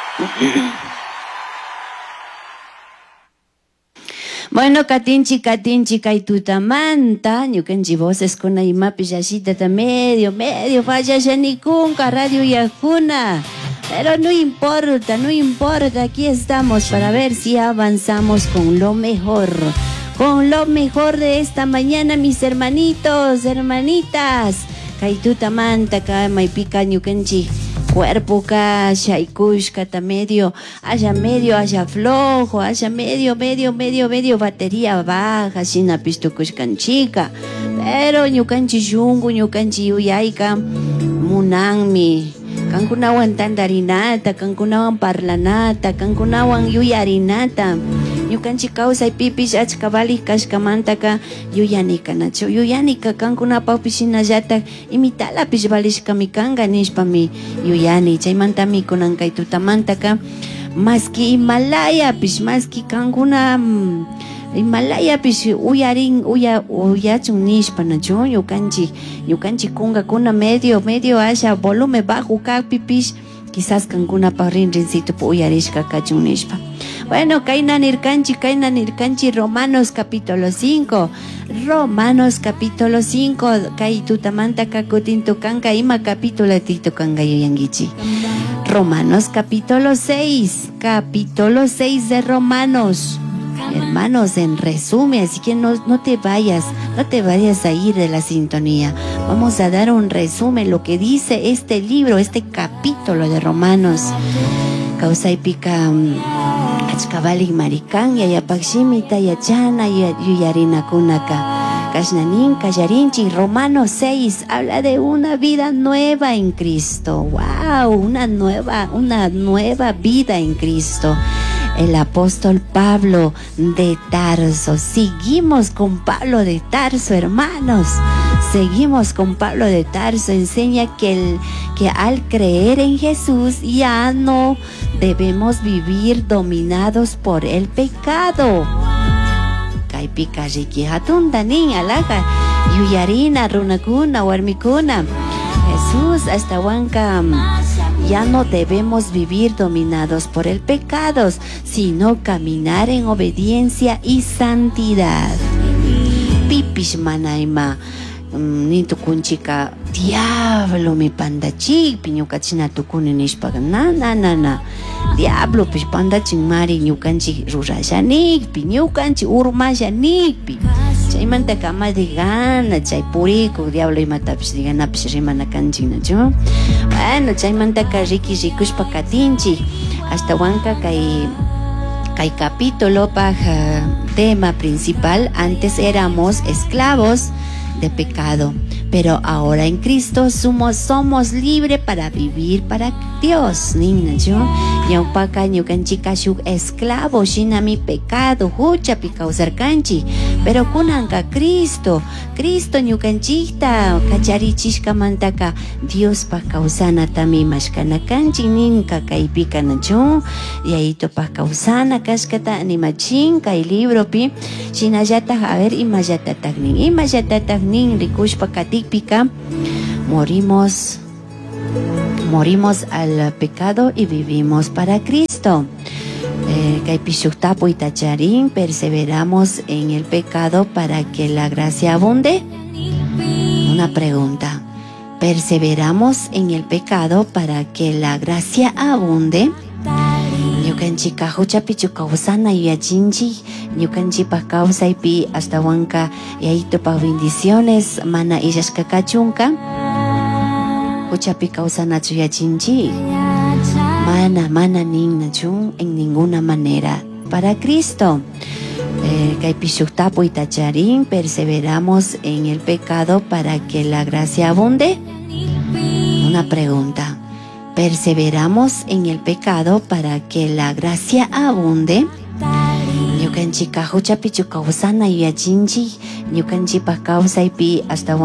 Bueno, katinchi kay tutamanta, ñukanchi voces kuna imapish ashitata medio fallashanikunka radio yakuna. Pero no importa, aquí estamos para ver si avanzamos con lo mejor de esta mañana, mis hermanitos, hermanitas. Kay tutamanta ka maypika ñukanchi cuerpo ka shaikushka ta medio flojo, haya medio batería baja, shina pistukushkanchika. Pero ñukanchi shungu, ñukanchi yuyayka munanmi. Kankunawan tandarinata, kankunawan parlanata, kankunawan yuyarinata. Ñukanchi kawsay pipish achkabalik kashkamantaka yuyanika nacho. Yuyanika kankunapapish shinallatak imitalapish valishkami kanka nishpami yuyani. Chaymantami kunan kay tutamantaka maski Himalayapish, maski kankuna Himalayapish uyachun nishpa nacho. Ñukanchi kunkakuna medio asha volumen bajo kakpipish quizás kankuna pa rinrincito pu uyarishka kachun nishpa. Bueno, kayna nirkanchi Romanos capítulo 5. Kay tutamanta kakutintu kanka ima capítulo tito kanka yuyangichi. Romanos capítulo 6 de Romanos. Hermanos, en resumen, así que no te vayas a ir de la sintonía. Vamos a dar un resumen, lo que dice este libro, este capítulo de Romanos. Kausaypika achkabalik marikan yayapakshimita yachana yuyarinakunaka kashnanin kallarinchi. Romanos 6 habla de una vida nueva en Cristo. Wow, una nueva vida en Cristo. El apóstol Pablo de Tarso. Seguimos con Pablo de Tarso, hermanos. Seguimos con Pablo de Tarso. Enseña que al creer en Jesús ya no debemos vivir dominados por el pecado. Kaypika riki hatundanin alaga yuyarina runakuna warmikuna. Jesús hasta huanca. Ya no debemos vivir dominados por el pecado, sino caminar en obediencia y santidad. Pipish manaima nintu kunchika diablo mi pandachik piñukachina tukuni nishpaga na diablo pish pandachik mari ñukanchik rurashanik piñukanchik urmashanik pi chaymanta kama de gana chay puriku diablo imatapish diganapish rimanakanchik nacho. Bueno, chaymanta ka rikushpa katinchik hasta huanka kay capítulo paja tema principal. Antes éramos esclavos de pecado, pero ahora en Cristo somos libres para vivir para Dios. Ñawpaka ñukanchika shuk esclavo shina mi pecado huchapi kawsarkanchik, pero kunanka Cristo ñukanchikta kacharichishkamantaka Dios pa kawsana tami mashkanakanchik ninka kaypika nachu. Yayito pa kawsana kashkata animachinka y libro pi shinallatak a ver imallatatag nin rikushpa katikpika morimos al pecado y vivimos para Cristo. Perseveramos en el pecado para que la gracia abunde. Una pregunta. ¿Perseveramos en el pecado para que la gracia abunde? Ñukanchika huchapichu kawsana yuyachinchik, ñukanchipa kawsaypi hasta wanka yayitopa bendiciones mana illashka kachunka. Huchapi kawsanachu yachinchik. Mana ninnachu en ninguna manera. Para Cristo. Perseveramos en el pecado para que la gracia abunde. Una pregunta. ¿Perseveramos en el pecado para que la gracia abunde? Ñukanchika huchapichu kawsana yuyachinchik, ñukanchipa kawsaypi hasta